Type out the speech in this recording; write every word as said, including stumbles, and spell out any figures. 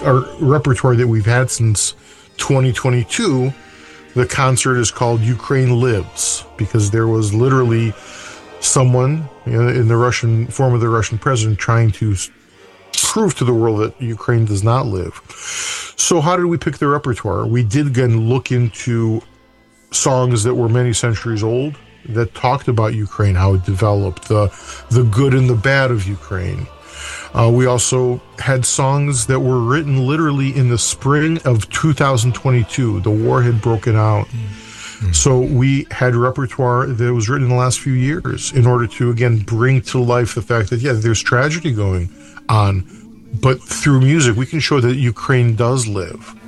our repertoire that we've had since twenty twenty-two. The concert is called Ukraine Lives, because there was literally someone, you know, in the Russian form of the Russian president, trying to prove to the world that Ukraine does not live. So how did we pick the repertoire? We did again look into songs that were many centuries old that talked about Ukraine, how it developed, the the good and the bad of Ukraine. Uh, we also had songs that were written literally in the spring of two thousand twenty-two. The war had broken out. Mm-hmm. So we had repertoire that was written in the last few years in order to, again, bring to life the fact that, yeah, there's tragedy going on, but through music, we can show that Ukraine does live.